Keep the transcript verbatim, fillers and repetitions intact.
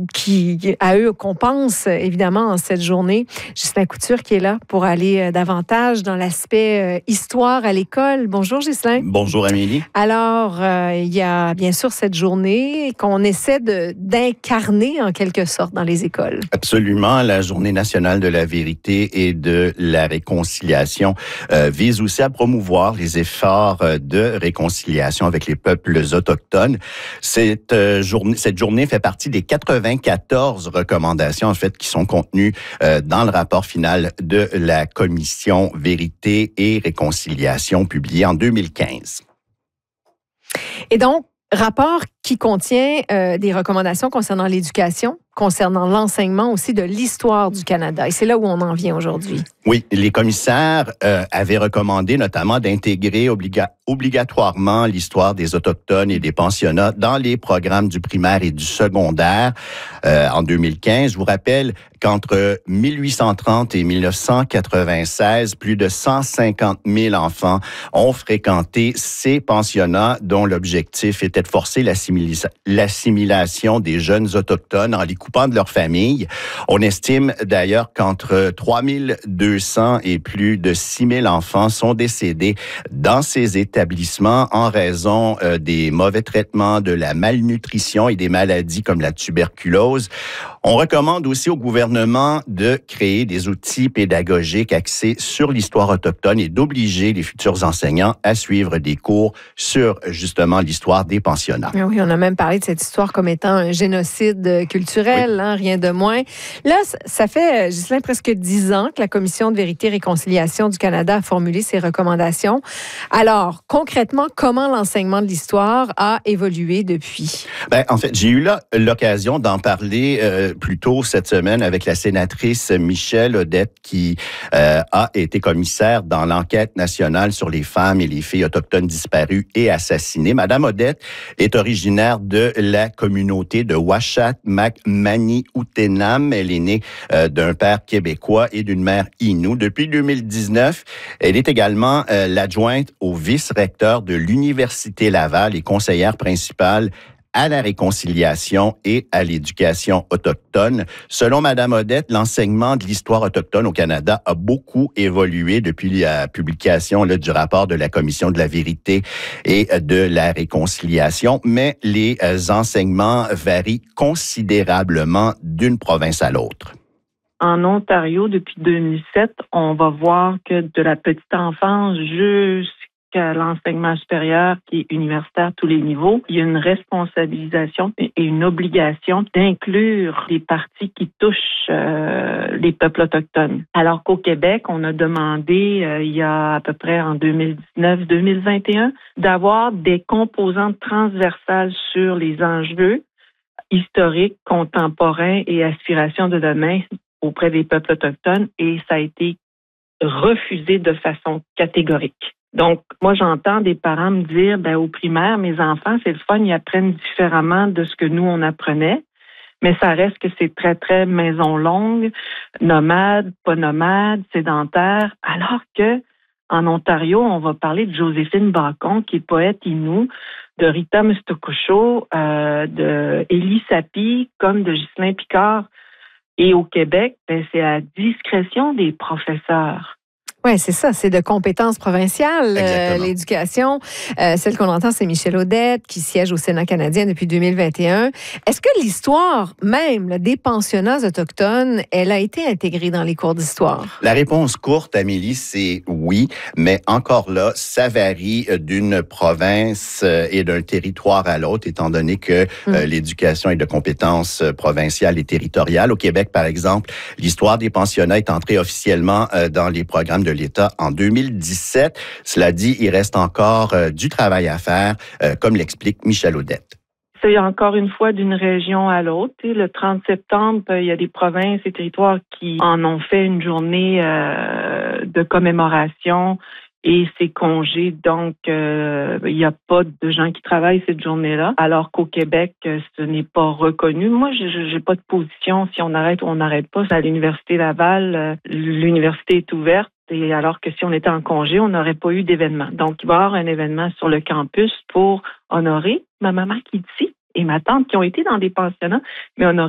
qui, à eux qu'on pense évidemment en cette journée. Ghislain Couture qui est là pour aller davantage dans l'aspect euh, histoire à l'école. Bonjour Ghislain. Bonjour Amélie. Alors, euh, il y a bien sûr cette journée qu'on essaie de, d'incarner en quelque sorte dans les écoles. Absolument. La Journée nationale de la vérité et de la réconciliation euh, vise aussi à promouvoir les efforts de réconciliation avec les peuples autochtones. Cette, euh, journée, cette journée fait partie des quatre-vingt-quatorze recommandations en fait qui sont contenues euh, dans le rapport final de la Commission Vérité et Réconciliation publié en deux mille quinze. Et donc, rapport qui contient euh, des recommandations concernant l'éducation, concernant l'enseignement aussi de l'histoire du Canada. Et c'est là où on en vient aujourd'hui. Oui, les commissaires euh, avaient recommandé notamment d'intégrer obliga- obligatoirement l'histoire des Autochtones et des pensionnats dans les programmes du primaire et du secondaire euh, en deux mille quinze. Je vous rappelle qu'entre mille huit cent trente et mille neuf cent quatre-vingt-seize, plus de cent cinquante mille enfants ont fréquenté ces pensionnats dont l'objectif était de forcer l'assimila- l'assimilation des jeunes Autochtones en les coupant de leur famille. On estime d'ailleurs qu'entre trois mille deux cents et plus de six mille enfants sont décédés dans ces établissements en raison euh, des mauvais traitements, de la malnutrition et des maladies comme la tuberculose. On recommande aussi au gouvernement de créer des outils pédagogiques axés sur l'histoire autochtone et d'obliger les futurs enseignants à suivre des cours sur justement l'histoire des pensionnats. Oui, on a même parlé de cette histoire comme étant un génocide culturel, oui. hein, rien de moins. Là, ça fait, Ghislain, presque dix ans que la Commission de vérité et réconciliation du Canada a formulé ses recommandations. Alors, concrètement, comment l'enseignement de l'histoire a évolué depuis? Ben, en fait, j'ai eu là l'occasion d'en parler euh, plus tôt cette semaine avec la sénatrice Michèle Audette qui euh, a été commissaire dans l'enquête nationale sur les femmes et les filles autochtones disparues et assassinées. Madame Audette est originaire de la communauté de Uashat Mak-Mani-Outenam. Elle est née euh, d'un père québécois et d'une mère Innu. Depuis deux mille dix-neuf, elle est également euh, l'adjointe au vice-recteur de l'Université Laval et conseillère principale à la réconciliation et à l'éducation autochtone. Selon Madame Audette, l'enseignement de l'histoire autochtone au Canada a beaucoup évolué depuis la publication là, du rapport de la Commission de la vérité et de la réconciliation, mais les enseignements varient considérablement d'une province à l'autre. En Ontario, depuis deux mille sept, on va voir que de la petite enfance jusqu'à à l'enseignement supérieur qui est universitaire à tous les niveaux, il y a une responsabilisation et une obligation d'inclure les parties qui touchent euh, les peuples autochtones. Alors qu'au Québec, on a demandé euh, il y a à peu près en deux mille dix-neuf deux mille vingt et un d'avoir des composantes transversales sur les enjeux historiques, contemporains et aspirations de demain auprès des peuples autochtones et ça a été refusé de façon catégorique. Donc, moi, j'entends des parents me dire, ben, au primaire, mes enfants, c'est le fun, ils apprennent différemment de ce que nous, on apprenait, mais ça reste que c'est très, très maison longue, nomade, pas nomade, sédentaire, alors que en Ontario, on va parler de Joséphine Bacon, qui est poète Innu, de Rita Mustokusho, euh, de Élie Sapi, comme de Ghislain Picard. Et au Québec, ben, c'est à discrétion des professeurs. Oui, c'est ça, c'est de compétences provinciales, euh, l'éducation. Euh, celle qu'on entend, c'est Michèle Audette, qui siège au Sénat canadien depuis deux mille vingt et un. Est-ce que l'histoire même là, des pensionnats autochtones, elle a été intégrée dans les cours d'histoire? La réponse courte, Amélie, c'est oui, mais encore là, ça varie d'une province et d'un territoire à l'autre, étant donné que mmh. euh, l'éducation est de compétences provinciales et territoriales. Au Québec, par exemple, l'histoire des pensionnats est entrée officiellement euh, dans les programmes de l'État en deux mille dix-sept. Cela dit, il reste encore euh, du travail à faire, euh, comme l'explique Michèle Audette. C'est encore une fois d'une région à l'autre. Le trente septembre, il y a des provinces et territoires qui en ont fait une journée euh, de commémoration et c'est congé. Donc, euh, il n'y a pas de gens qui travaillent cette journée-là, alors qu'au Québec, ce n'est pas reconnu. Moi, je n'ai pas de position si on arrête ou on n'arrête pas. À l'Université Laval, l'université est ouverte. Et alors que si on était en congé, on n'aurait pas eu d'événement. Donc, il va y avoir un événement sur le campus pour honorer ma maman qui est ici et ma tante qui ont été dans des pensionnats, mais honorer